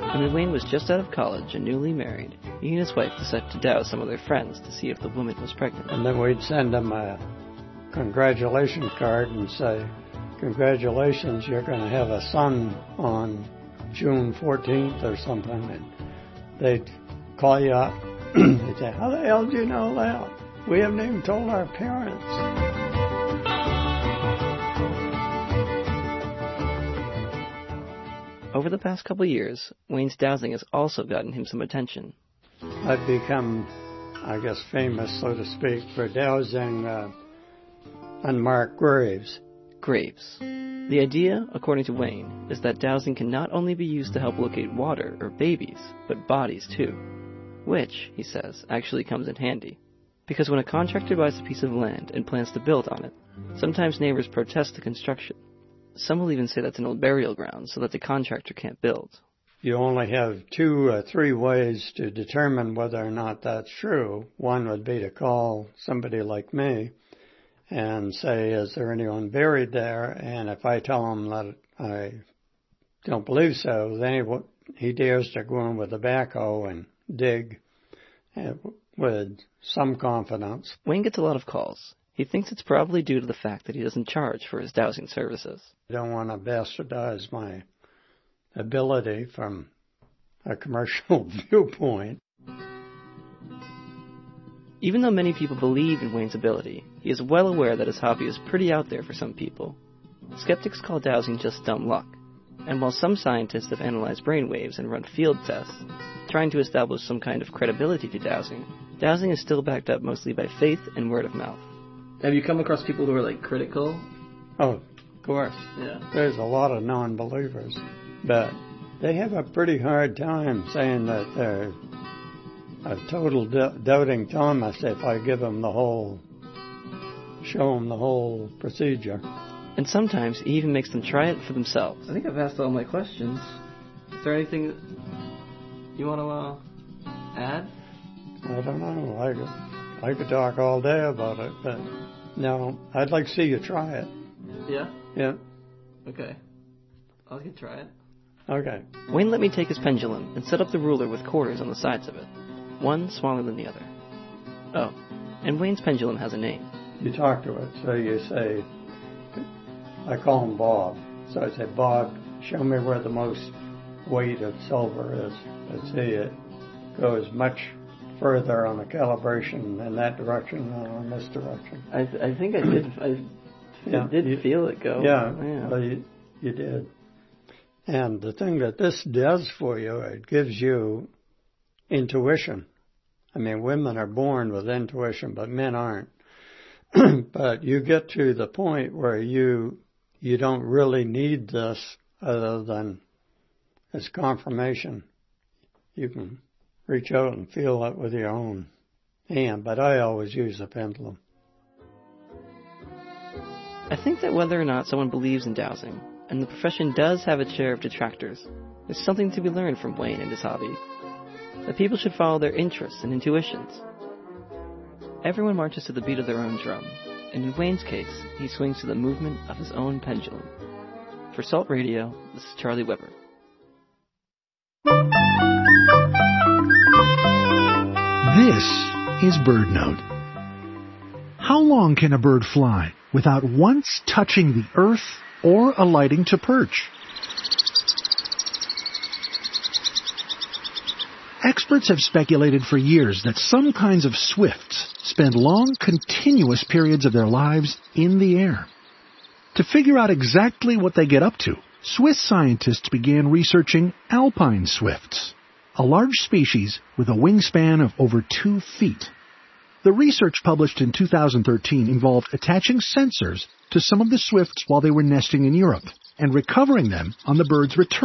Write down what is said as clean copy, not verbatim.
And when Wayne was just out of college and newly married, he and his wife decided to douse some of their friends to see if the woman was pregnant. And then we'd send them a congratulations card and say, congratulations, you're going to have a son on June 14th or something. And they'd call you up. They'd say, how the hell do you know that? We haven't even told our parents. Over the past couple years, Wayne's dowsing has also gotten him some attention. I've become, I guess, famous, so to speak, for dowsing unmarked graves. Graves. The idea, according to Wayne, is that dowsing can not only be used to help locate water or babies, but bodies too. Which, he says, actually comes in handy. Because when a contractor buys a piece of land and plans to build on it, sometimes neighbors protest the construction. Some will even say that's an old burial ground so that the contractor can't build. You only have 2 or 3 ways to determine whether or not that's true. One would be to call somebody like me and say, is there anyone buried there? And if I tell him that I don't believe so, then he dares to go in with a backhoe and dig with some confidence. Wayne gets a lot of calls. He thinks it's probably due to the fact that he doesn't charge for his dowsing services. I don't want to bastardize my ability from a commercial viewpoint. Even though many people believe in Wayne's ability, he is well aware that his hobby is pretty out there for some people. Skeptics call dowsing just dumb luck, and while some scientists have analyzed brainwaves and run field tests, trying to establish some kind of credibility to dowsing, dowsing is still backed up mostly by faith and word of mouth. Have you come across people who are, critical? Oh, of course. Yeah. There's a lot of non-believers, but they have a pretty hard time saying that they're a total doubting Thomas if I give them show them the whole procedure. And sometimes he even makes them try it for themselves. I think I've asked all my questions. Is there anything you want to add? I don't know. I could talk all day about it, but no, I'd like to see you try it. Yeah? Yeah. Okay. I can try it. Okay. Wayne let me take his pendulum and set up the ruler with quarters on the sides of it, one smaller than the other. Oh, and Wayne's pendulum has a name. You talk to it, so you say, I call him Bob. So I say, Bob, show me where the most weight of silver is. Let's see, it goes much further on the calibration in that direction than on this direction. I think I did. I did feel it go. Yeah. Well, you did. And the thing that this does for you, it gives you intuition. I mean, women are born with intuition, but men aren't. But you get to the point where you don't really need this other than as confirmation. You can reach out and feel it with your own hand, but I always use a pendulum. I think that whether or not someone believes in dowsing, and the profession does have its share of detractors, there's something to be learned from Wayne and his hobby. That people should follow their interests and intuitions. Everyone marches to the beat of their own drum, and in Wayne's case, he swings to the movement of his own pendulum. For Salt Radio, this is Charlie Weber. This is BirdNote. How long can a bird fly without once touching the earth or alighting to perch? Experts have speculated for years that some kinds of swifts spend long, continuous periods of their lives in the air. To figure out exactly what they get up to, Swiss scientists began researching alpine swifts, a large species with a wingspan of over 2 feet. The research published in 2013 involved attaching sensors to some of the swifts while they were nesting in Europe and recovering them on the bird's return